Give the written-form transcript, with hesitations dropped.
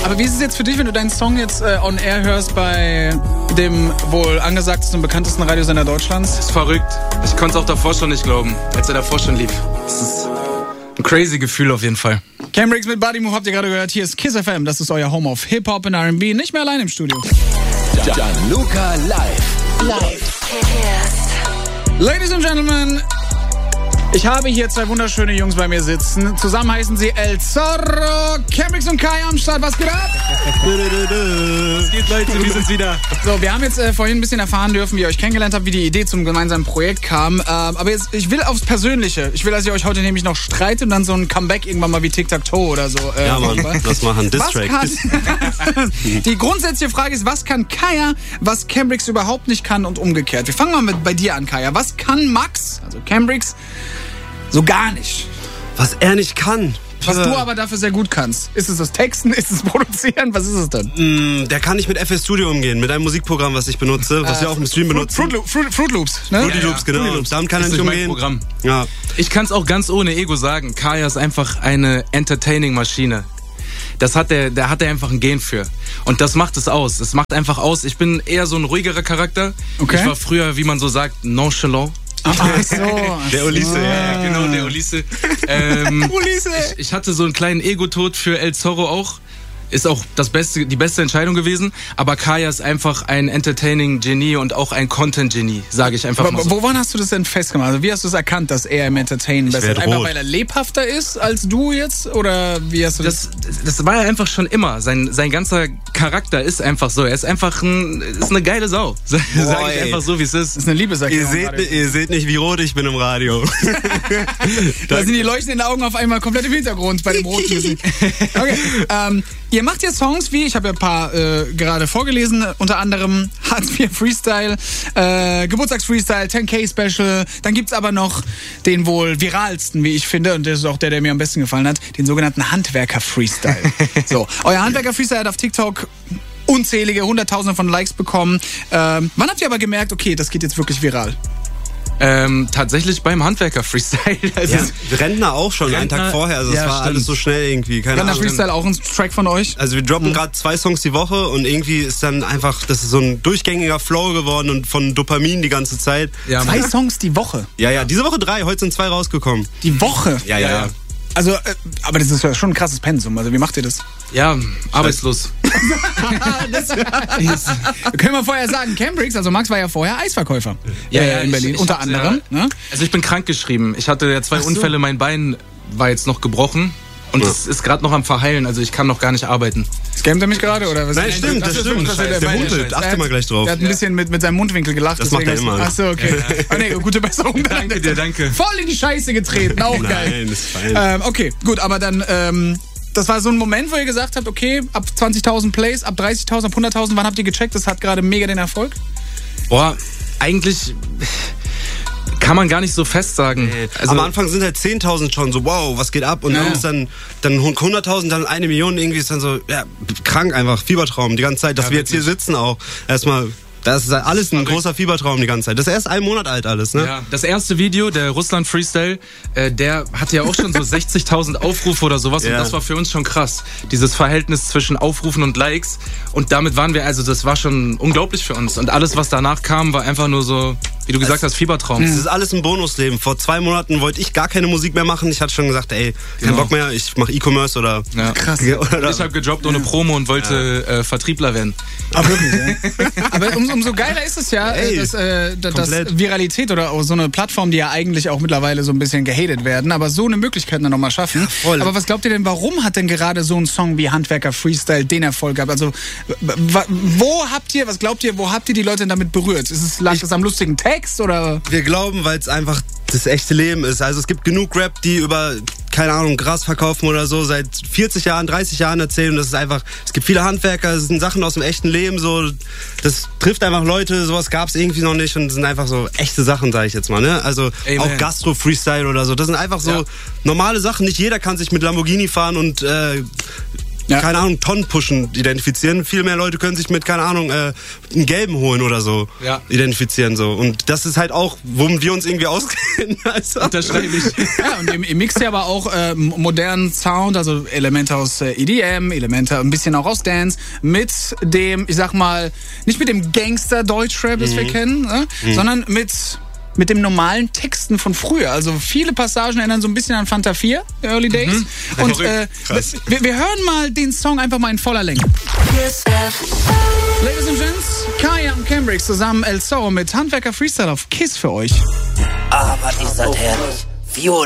Aber wie ist es jetzt für dich, wenn du deinen Song jetzt on air hörst bei dem wohl angesagtesten und bekanntesten Radiosender Deutschlands? Das ist verrückt. Ich konnte es auch davor schon nicht glauben, als er davor schon lief. Das ist ein crazy Gefühl auf jeden Fall. Cambrix mit Buddy Move habt ihr gerade gehört. Hier ist Kiss FM. Das ist euer Home of Hip-Hop und R&B. Nicht mehr allein im Studio. Gianluca live. Ladies and Gentlemen, ich habe hier zwei wunderschöne Jungs bei mir sitzen. Zusammen heißen sie El Zorro, Cambrix und Kai am Start. Was geht ab? Was geht, Leute? Wir sind's wieder. So, wir haben jetzt vorhin ein bisschen erfahren dürfen, wie ihr euch kennengelernt habt, wie die Idee zum gemeinsamen Projekt kam. Aber jetzt, ich will aufs Persönliche. Ich will, dass ihr euch heute nämlich noch streitet und dann so ein Comeback irgendwann mal wie Tic-Tac-Toe oder so. Ja, Mann, lass machen. Diss-Track. Die grundsätzliche Frage ist, was kann Kaya, was Cambrix überhaupt nicht kann und umgekehrt? Wir fangen mal bei dir an, Kaya. Was kann Max, also Cambrix, so gar nicht? Was er nicht kann. Was du aber dafür sehr gut kannst. Ist es das Texten? Ist es Produzieren? Was ist es denn? Der kann nicht mit FL Studio umgehen, mit einem Musikprogramm, was ich benutze, was wir auch im Stream benutzen. Fruit Loops, ne? Fruity Loops, genau. Fruity Loops. Damit kann er nicht umgehen. Programm. Ja. Ich kann es auch ganz ohne Ego sagen. Kaya ist einfach eine Entertaining-Maschine. Der hat er einfach ein Gen für. Und das macht es aus. Es macht einfach aus. Ich bin eher so ein ruhigerer Charakter. Okay. Ich war früher, wie man so sagt, nonchalant. Ach so. Der Ulisse, Ja, genau, der Ulisse. Ulisse. Ich hatte so einen kleinen Ego-Tod für El Zorro auch. Ist auch die beste Entscheidung gewesen. Aber Kaya ist einfach ein Entertaining-Genie und auch ein Content-Genie, sage ich einfach mal so. Woran hast du das denn festgemacht? Also wie hast du es erkannt, dass er im Entertainen besser ist? Einfach weil er lebhafter ist als du jetzt? Oder wie hast du das? Das war er einfach schon immer. Sein ganzer Charakter ist einfach so. Er ist einfach ist eine geile Sau. Sag ich einfach so, wie es ist. Das ist eine Liebeserklärung. Ihr seht nicht, wie rot ich bin im Radio. Da sind die leuchtenden Augen auf einmal komplett im Hintergrund bei dem roten Gesicht. Okay, ihr macht ja Songs wie, ich habe ja ein paar gerade vorgelesen, unter anderem Hartz IV Freestyle, Geburtstagsfreestyle, 10K Special, dann gibt's aber noch den wohl viralsten, wie ich finde, und das ist auch der mir am besten gefallen hat, den sogenannten Handwerker Freestyle. So, euer Handwerker Freestyle hat auf TikTok unzählige, Hunderttausende von Likes bekommen. Wann habt ihr aber gemerkt, okay, das geht jetzt wirklich viral? Tatsächlich beim Handwerker-Freestyle. Also Ja, Rentner auch schon, einen Tag vorher. Also es war stimmt. alles so schnell irgendwie. Keine Rentner Ahnung. Freestyle auch ein Track von euch? Also wir droppen gerade 2 Songs die Woche und irgendwie ist dann einfach, das ist so ein durchgängiger Flow geworden und von Dopamin die ganze Zeit. Ja, 2 Songs die Woche? Ja, diese Woche 3, heute sind 2 rausgekommen. Die Woche? Ja. Also, aber das ist ja schon ein krasses Pensum. Also wie macht ihr das? Ja, arbeitslos. Wir können mal vorher sagen, Cambrix, also Max war ja vorher Eisverkäufer in Berlin, ich unter hatte, anderem. Ne? Also ich bin krankgeschrieben. Ich hatte ja 2 Unfälle, mein Bein war jetzt noch gebrochen. Und es ist gerade noch am Verheilen, also ich kann noch gar nicht arbeiten. Scammt er mich gerade? Oder was? Nein, stimmt, das stimmt. Der humpelt, achte mal gleich drauf. Der hat ein bisschen mit seinem Mundwinkel gelacht. Das macht er immer. Achso, okay. Oh, nee, gute Besserung. Danke dir, danke. Voll in die Scheiße getreten, auch geil. Nein, ist fein. Okay, gut, aber dann, das war so ein Moment, wo ihr gesagt habt, okay, ab 20.000 Plays, ab 30.000, ab 100.000, wann habt ihr gecheckt, das hat gerade mega den Erfolg? Boah, eigentlich kann man gar nicht so fest sagen. Also, am Anfang sind halt 10.000 schon so, wow, was geht ab? Und dann ist dann 100.000, dann 1 Million, irgendwie ist dann so, ja, krank einfach, Fiebertraum die ganze Zeit, dass wir jetzt hier sitzen auch. Erstmal, das ist alles ein großer Fiebertraum die ganze Zeit. Das ist erst 1 Monat alt alles, ne? Ja, das erste Video, der Russland-Freestyle, der hatte ja auch schon so 60.000 Aufrufe oder sowas und das war für uns schon krass. Dieses Verhältnis zwischen Aufrufen und Likes und damit waren wir, also das war schon unglaublich für uns und alles, was danach kam, war einfach nur so, wie du gesagt hast, Fiebertraum. Das ist alles ein Bonusleben. Vor 2 Monaten wollte ich gar keine Musik mehr machen. Ich hatte schon gesagt, ey, kein Bock mehr, ich mache E-Commerce oder... Ja. Krass. Oder Ich habe gedroppt ohne Promo und wollte Vertriebler werden. Aber wirklich, ja. Aber umso geiler ist es ja, dass Viralität oder auch so eine Plattform, die ja eigentlich auch mittlerweile so ein bisschen gehatet werden, aber so eine Möglichkeit dann nochmal schaffen. Ja, voll. Aber was glaubt ihr denn, warum hat denn gerade so ein Song wie Handwerker Freestyle den Erfolg gehabt? Also was glaubt ihr, wo habt ihr die Leute denn damit berührt? Lag das am lustigen Text oder? Wir glauben, weil es einfach das echte Leben ist. Also es gibt genug Rap, die über, keine Ahnung, Gras verkaufen oder so, seit 40 Jahren, 30 Jahren erzählen. Das ist einfach, es gibt viele Handwerker, das sind Sachen aus dem echten Leben, so, das trifft einfach Leute, sowas gab es irgendwie noch nicht und das sind einfach so echte Sachen, sage ich jetzt mal, ne? Also auch Gastro-Freestyle oder so, das sind einfach so normale Sachen. Nicht jeder kann sich mit Lamborghini fahren und keine Ahnung, Tonnen-Pushen identifizieren. Viel mehr Leute können sich mit, keine Ahnung, einen gelben holen oder so identifizieren. So. Und das ist halt auch, womit wir uns irgendwie auskennen. Also. Unterschreibe ich. Ja, und ihr mixt ja aber auch modernen Sound, also Elemente aus EDM, Elemente ein bisschen auch aus Dance, mit dem, ich sag mal, nicht mit dem Gangster-Deutschrap, das wir kennen, ne? Sondern mit dem normalen Texten von früher. Also viele Passagen erinnern so ein bisschen an Fanta 4, Early Days. Und wir hören mal den Song einfach mal in voller Länge. Ladies and Gents, Kaya und Cambrix zusammen El Zorro mit Handwerker Freestyle auf KISS für euch. Aber ist das herrlich. Viola.